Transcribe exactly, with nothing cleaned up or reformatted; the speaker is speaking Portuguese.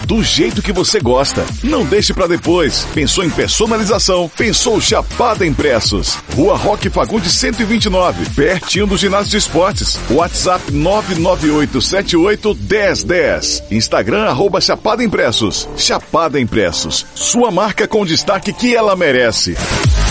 do jeito que você gosta. Não deixe pra depois. Pensou em personalização? Pensou Chapada Impressos. Rua Roque Fagundes cento e vinte e nove, pertinho do ginásio de esportes. WhatsApp nove nove oito sete oito um zero um zero. Instagram arroba Chapada Impressos. Chapada Impressos. Sua marca com o destaque que ela merece.